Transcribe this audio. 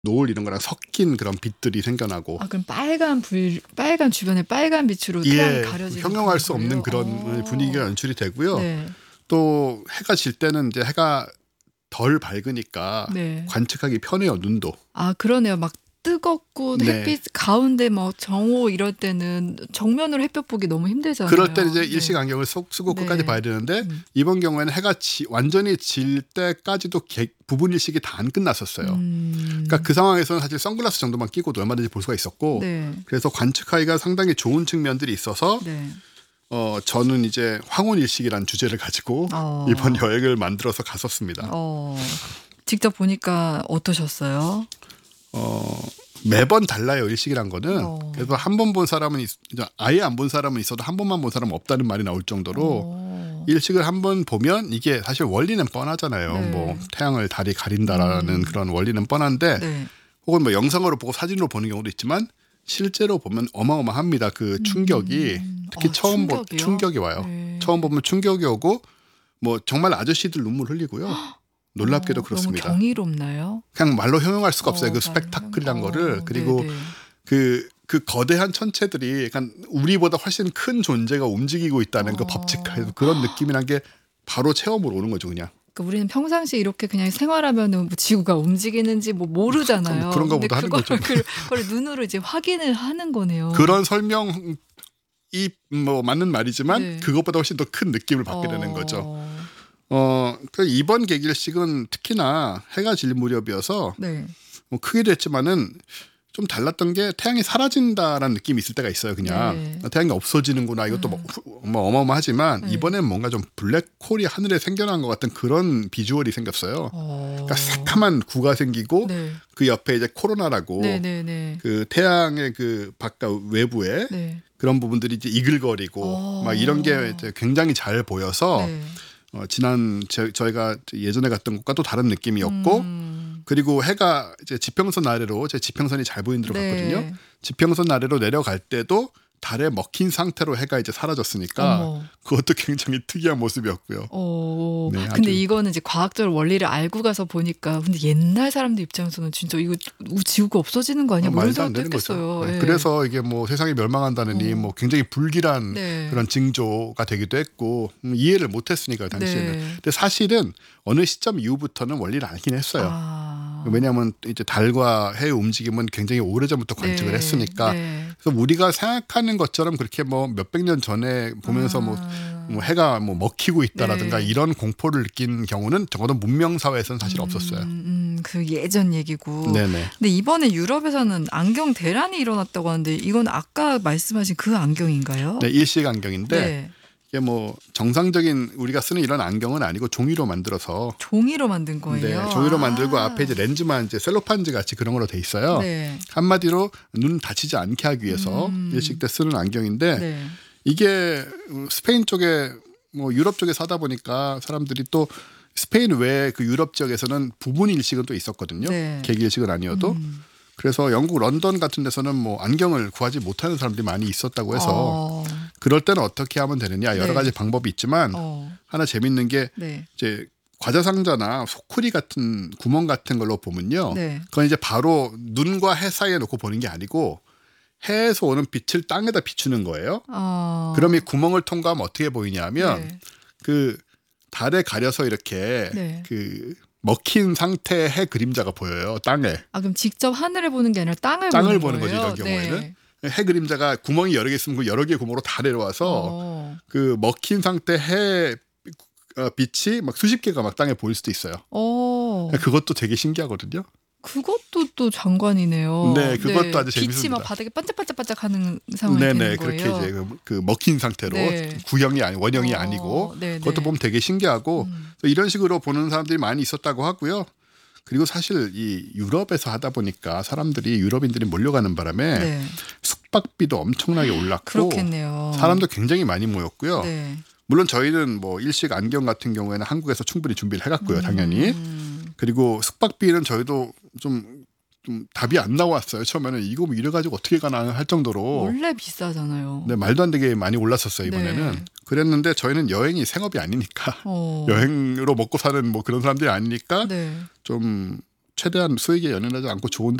노을 이런 거랑 섞인 그런 빛들이 생겨나고. 아, 그럼 빨간 주변에 빨간 빛으로 태양이 가려지는 형용할 수 거예요? 없는 그런 분위기가 연출이 되고요. 네. 또 해가 질 때는 이제 해가 덜 밝으니까 네. 관측하기 편해요, 눈도. 아, 그러네요. 막 뜨겁고 네. 햇빛 가운데 뭐 정오 이럴 때는 정면으로 햇볕 보기 너무 힘들잖아요. 그럴 때 이제 네. 일식 안경을 쓰고 네. 끝까지 봐야 되는데 이번 경우에는 해가 완전히 질 때까지도 부분 일식이 다 안 끝났었어요. 그러니까 그 상황에서는 사실 선글라스 정도만 끼고도 얼마든지 볼 수가 있었고 네. 그래서 관측하기가 상당히 좋은 측면들이 있어서 네. 저는 이제 황혼 일식이라는 주제를 가지고 이번 여행을 만들어서 갔었습니다. 직접 보니까 어떠셨어요? 매번 달라요, 일식이란 거는. 그래서 한 번 본 사람은 아예 안 본 사람은 있어도 한 번만 본 사람은 없다는 말이 나올 정도로 일식을 한 번 보면 이게 사실 원리는 뻔하잖아요. 네. 뭐 태양을 달이 가린다라는 그런 원리는 뻔한데 네. 혹은 뭐 영상으로 보고 사진으로 보는 경우도 있지만 실제로 보면 어마어마합니다. 그 충격이 특히 처음 충격이요? 충격이 와요. 네. 처음 보면 충격이 오고 뭐 정말 아저씨들 눈물 흘리고요. 놀랍게도 그렇습니다. 너무 경이롭나요? 그냥 말로 형용할 수가 없어요. 그 말로 스펙타클이란 거를. 그리고 네네. 그 거대한 천체들이 약간 우리보다 훨씬 큰 존재가 움직이고 있다는 그 법칙하에서 그런 느낌이란 게 바로 체험으로 오는 거죠, 그냥. 그러니까 우리는 평상시에 이렇게 그냥 생활하면은 뭐 지구가 움직이는지 뭐 모르잖아요. 그런 거보다 하는 거죠. 그걸 눈으로 이제 확인을 하는 거네요. 그런 설명이 뭐 맞는 말이지만 네. 그것보다 훨씬 더 큰 느낌을 받게 되는 거죠. 그 이번 개길식은 특히나 해가 질 무렵이어서 네. 뭐 크기도 했지만은 좀 달랐던 게 태양이 사라진다라는 느낌이 있을 때가 있어요. 그냥 네. 태양이 없어지는구나. 이것도 뭐 어마어마하지만 네. 이번엔 뭔가 좀 블랙홀이 하늘에 생겨난 것 같은 그런 비주얼이 생겼어요. 그러니까 새카만 구가 생기고 네. 그 옆에 이제 코로나라고 네네네. 그 태양의 그 바깥 외부에 네. 그런 부분들이 이제 이글거리고 막 이런 게 이제 굉장히 잘 보여서 네. 지난 저희가 예전에 갔던 곳과 또 다른 느낌이었고 그리고 해가 이제 지평선 아래로 제 지평선이 잘 보이는 데로 네. 갔거든요. 지평선 아래로 내려갈 때도 달에 먹힌 상태로 해가 이제 사라졌으니까 어머. 그것도 굉장히 특이한 모습이었고요. 네, 근데 이거는 이제 과학적으로 원리를 알고 가서 보니까 근데 옛날 사람들 입장에서는 진짜 이거 지구가 없어지는 거 아니야? 뭐 이런 말도 안 생각도 되는 거죠. 했겠어요. 네. 예. 그래서 이게 뭐 세상이 멸망한다느니 뭐 굉장히 불길한 네. 그런 징조가 되기도 했고 이해를 못했으니까요 당시에는. 네. 근데 사실은 어느 시점 이후부터는 원리를 알긴 했어요. 왜냐하면 이제 달과 해의 움직임은 굉장히 오래전부터 관측을 네. 했으니까. 네. 그래서 우리가 생각하는 것처럼 그렇게 뭐 몇백 년 전에 보면서 뭐 해가 뭐 먹히고 있다라든가 네. 이런 공포를 느낀 경우는 적어도 문명 사회에서는 사실 없었어요. 그 예전 얘기고. 네네. 근데 이번에 유럽에서는 안경 대란이 일어났다고 하는데 이건 아까 말씀하신 그 안경인가요? 네, 일식 안경인데 네. 이게 뭐 정상적인 우리가 쓰는 이런 안경은 아니고 종이로 만들어서. 종이로 만든 거예요. 네, 종이로 만들고 앞에 이제 렌즈만 이제 셀로판지 같이 그런 걸로 돼 있어요. 네. 한마디로 눈 다치지 않게 하기 위해서 일식 때 쓰는 안경인데 네. 이게 스페인 쪽에 뭐 유럽 쪽에 사다 보니까 사람들이 또 스페인 외에 그 유럽 지역에서는 부분 일식은 또 있었거든요. 네. 계기 일식은 아니어도. 그래서 영국 런던 같은 데서는 뭐 안경을 구하지 못하는 사람들이 많이 있었다고 해서 그럴 때는 어떻게 하면 되느냐 여러 네. 가지 방법이 있지만 하나 재밌는 게 네. 이제 과자 상자나 소쿠리 같은 구멍 같은 걸로 보면요. 네. 그건 이제 바로 눈과 해 사이에 놓고 보는 게 아니고 해에서 오는 빛을 땅에다 비추는 거예요. 그럼 이 구멍을 통과하면 어떻게 보이냐면 네. 그 달에 가려서 이렇게 네. 그 먹힌 상태의 해 그림자가 보여요. 땅에. 그럼 직접 하늘을 보는 게 아니라 땅을 보는 거죠. 거예요? 이런 경우에는. 네. 해 그림자가 구멍이 여러 개 있으면 그 여러 개의 구멍으로 다 내려와서 그 먹힌 상태 해 빛이 막 수십 개가 막 땅에 보일 수도 있어요. 그것도 되게 신기하거든요. 그것도 또 장관이네요. 네, 그것도 아주 빛이 재밌습니다. 막 바닥에 반짝반짝반짝하는 상황이 네네, 되는 거예요. 그렇게 이제 그 먹힌 상태로 네. 구형이 아니 원형이 아니고 네네. 그것도 보면 되게 신기하고 이런 식으로 보는 사람들이 많이 있었다고 하고요. 그리고 사실 이 유럽에서 하다 보니까 유럽인들이 몰려가는 바람에 네. 숙박비도 엄청나게 올랐고 그렇겠네요. 사람도 굉장히 많이 모였고요. 네. 물론 저희는 뭐 일식 안경 같은 경우에는 한국에서 충분히 준비를 해갔고요, 당연히. 그리고 숙박비는 저희도 좀 답이 안 나왔어요. 처음에는 이거 뭐 이래가지고 어떻게 가나 할 정도로. 원래 비싸잖아요. 네, 말도 안 되게 많이 올랐었어요, 이번에는. 네. 그랬는데 저희는 여행이 생업이 아니니까 어. 여행으로 먹고 사는 뭐 그런 사람들이 아니니까 네. 좀 최대한 수익에 연연하지 않고 좋은